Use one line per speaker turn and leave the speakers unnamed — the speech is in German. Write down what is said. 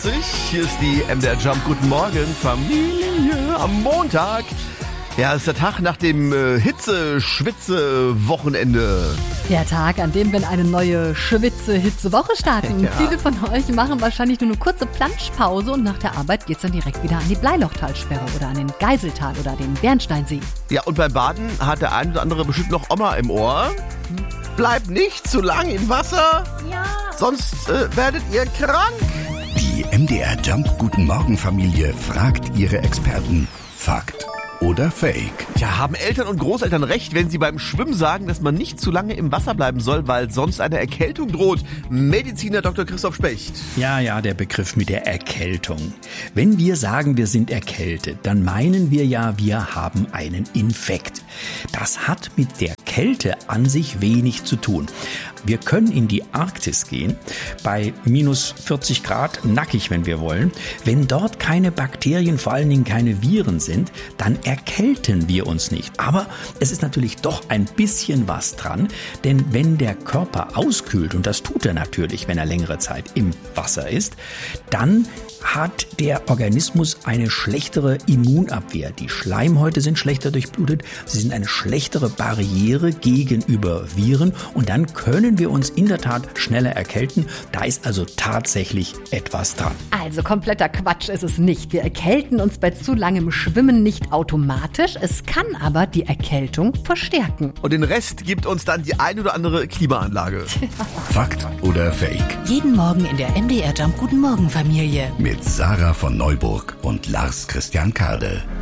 Hier ist die MDR Jump. Guten Morgen, Familie, am Montag. Ja, es ist der Tag nach dem Hitze-Schwitze-Wochenende.
Der Tag, an dem wir eine neue Schwitze-Hitze-Woche starten.
Ja.
Viele von euch machen wahrscheinlich nur eine kurze Planschpause und nach der Arbeit geht's dann direkt wieder an die Bleilochtalsperre oder an den Geiseltal oder den Bernsteinsee.
Ja, und beim Baden hat der ein oder andere bestimmt noch Oma im Ohr. Bleibt nicht zu lang im Wasser, sonst werdet ihr krank.
Die MDR Jump Guten Morgen Familie fragt ihre Experten. Fakt oder Fake?
Ja, haben Eltern und Großeltern recht, wenn sie beim Schwimmen sagen, dass man nicht zu lange im Wasser bleiben soll, weil sonst eine Erkältung droht? Mediziner Dr. Christoph Specht.
Ja, der Begriff mit der Erkältung. Wenn wir sagen, wir sind erkältet, dann meinen wir ja, wir haben einen Infekt. Das hat mit der Kälte an sich wenig zu tun. Wir können in die Arktis gehen, bei minus 40 Grad, nackig, wenn wir wollen. Wenn dort keine Bakterien, vor allen Dingen keine Viren sind, dann erkälten wir uns nicht. Aber es ist natürlich doch ein bisschen was dran, denn wenn der Körper auskühlt, und das tut er natürlich, wenn er längere Zeit im Wasser ist, dann hat der Organismus eine schlechtere Immunabwehr. Die Schleimhäute sind schlechter durchblutet, sie sind eine schlechtere Barriere gegenüber Viren und dann können wir uns in der Tat schneller erkälten. Da ist also tatsächlich etwas dran.
Also kompletter Quatsch ist es nicht. Wir erkälten uns bei zu langem Schwimmen nicht automatisch. Es kann aber die Erkältung verstärken.
Und den Rest gibt uns dann die ein oder andere Klimaanlage.
Fakt oder Fake?
Jeden Morgen in der MDR Jump Guten Morgen Familie.
Mit Sarah von Neuburg und Lars Christian Kade.